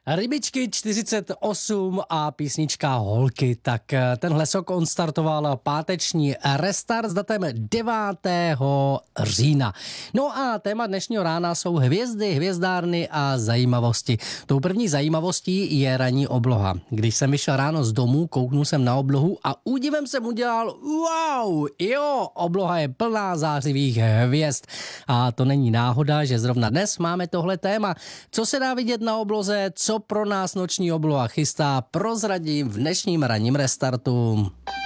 Rybičky 48 a písnička Holky. Tak tenhle sok on startoval páteční restart s datem 9. října. No a téma dnešního rána jsou hvězdy, hvězdárny a zajímavosti. Tou první zajímavostí je ranní obloha. Když jsem vyšel ráno z domu, kouknul jsem na oblohu a údivem jsem udělal wow, jo, obloha je plná zářivých hvězd. A to není náhoda, že zrovna dnes máme tohle téma. Co se dá vidět na obloze, co pro nás noční obloha chystá, prozradím v dnešním ranním restartu.